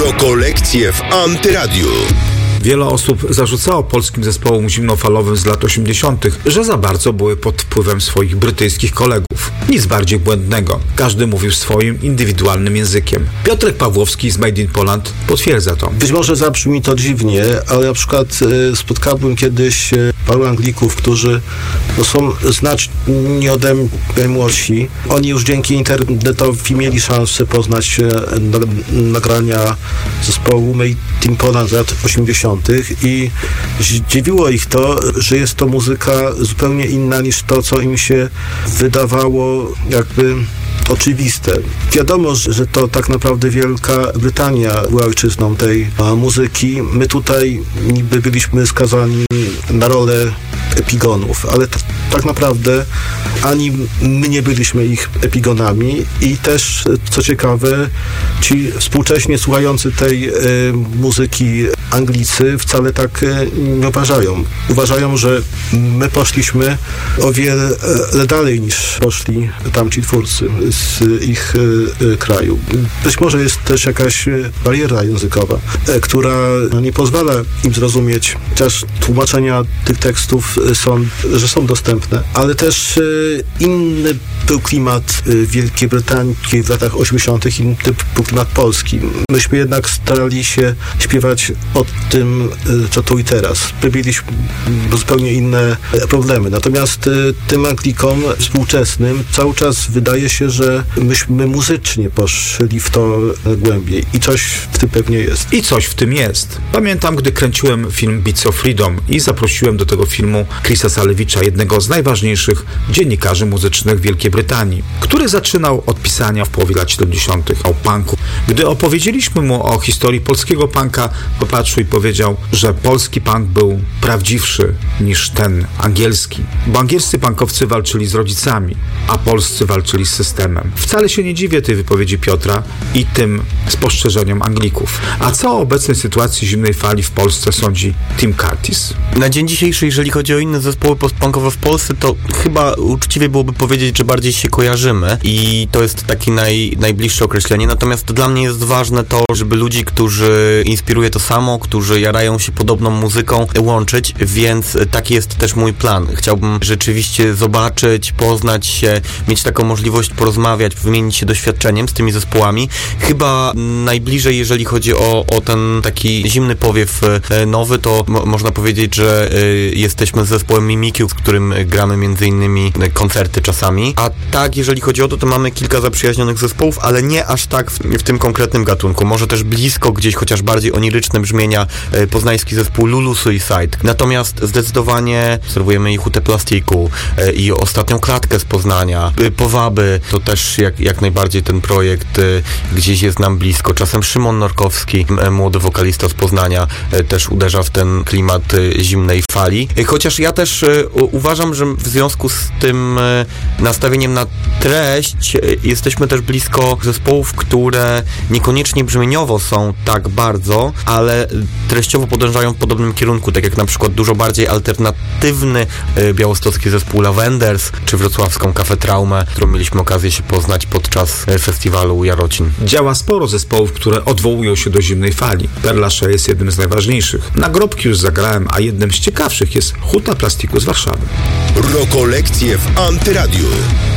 Rokolekcje w Antyradiu. Wiele osób zarzucało polskim zespołom zimnofalowym z lat 80., że za bardzo były pod wpływem swoich brytyjskich kolegów. Nic bardziej błędnego. Każdy mówił swoim indywidualnym językiem. Piotrek Pawłowski z Made in Poland potwierdza to. Być może zabrzmi to dziwnie, ale na przykład spotkałem kiedyś paru Anglików, którzy są znacznie ode mnie młodsi. Oni już dzięki internetowi mieli szansę poznać nagrania zespołu Made in Poland z lat 80. i zdziwiło ich to, że jest to muzyka zupełnie inna niż to, co im się wydawało jakby oczywiste. Wiadomo, że to tak naprawdę Wielka Brytania była ojczyzną tej muzyki. My tutaj niby byliśmy skazani na rolę epigonów, ale tak naprawdę ani my nie byliśmy ich epigonami i też, co ciekawe, ci współcześnie słuchający tej muzyki Anglicy wcale tak nie uważają. Uważają, że my poszliśmy o wiele dalej niż poszli tamci twórcy z ich kraju. Być może jest też jakaś bariera językowa, która nie pozwala im zrozumieć, chociaż tłumaczenia tych tekstów są dostępne, ale też inny był klimat Wielkiej Brytanii w latach 80., inny był klimat polski. Myśmy jednak starali się śpiewać o tym, co tu i teraz. Mieliśmy zupełnie inne problemy. Natomiast tym Anglikom współczesnym cały czas wydaje się, że myśmy muzycznie poszli w to głębiej i coś w tym pewnie jest. I coś w tym jest. Pamiętam, gdy kręciłem film Beats of Freedom i zaprosiłem do tego filmu Chrisa Salewicza, jednego z najważniejszych dziennikarzy muzycznych Wielkiej Brytanii, który zaczynał od pisania w połowie lat 70. o punku. Gdy opowiedzieliśmy mu o historii polskiego punka, popatrzył i powiedział, że polski punk był prawdziwszy niż ten angielski, bo angielscy punkowcy walczyli z rodzicami, a polscy walczyli z systemem. Wcale się nie dziwię tej wypowiedzi Piotra i tym spostrzeżeniom Anglików. A co o obecnej sytuacji zimnej fali w Polsce sądzi Tim Curtis? Na dzień dzisiejszy, jeżeli chodzi o inne zespoły postpunkowe w Polsce, to chyba uczciwie byłoby powiedzieć, że bardziej się kojarzymy i to jest takie najbliższe określenie. Natomiast dla mnie jest ważne to, żeby ludzi, którzy inspiruje to samo, którzy jarają się podobną muzyką, łączyć, więc taki jest też mój plan. Chciałbym rzeczywiście zobaczyć, poznać się, mieć taką możliwość porozmawiać, wymienić się doświadczeniem z tymi zespołami. Chyba najbliżej, jeżeli chodzi o ten taki zimny powiew nowy, to można powiedzieć, że jesteśmy z zespołem Mimikiu, z którym gramy między innymi koncerty czasami. A tak, jeżeli chodzi o to mamy kilka zaprzyjaźnionych zespołów, ale nie aż tak w tym konkretnym gatunku. Może też blisko gdzieś, chociaż bardziej oniryczne brzmienia, poznański zespół Lulu Suicide. Natomiast zdecydowanie obserwujemy i Hutę Plastiku, i Ostatnią Klatkę z Poznania, Powaby, to też jak najbardziej ten projekt gdzieś jest nam blisko. Czasem Szymon Norkowski, młody wokalista z Poznania, też uderza w ten klimat zimnej fali. Chociaż ja też uważam, że w związku z tym nastawieniem na treść jesteśmy też blisko zespołów, które niekoniecznie brzmieniowo są tak bardzo, ale treściowo podążają w podobnym kierunku, tak jak na przykład dużo bardziej alternatywny białostocki zespół Lavenders, czy wrocławską Cafe Traumę, którą mieliśmy okazję się poznać podczas festiwalu Jarocin. Działa sporo zespołów, które odwołują się do zimnej fali. Perlasze jest jednym z najważniejszych. Nagrobki już zagrałem, a jednym z ciekawszych jest Huta Plastiku z Warszawy. Rokolekcje w Antyradiu.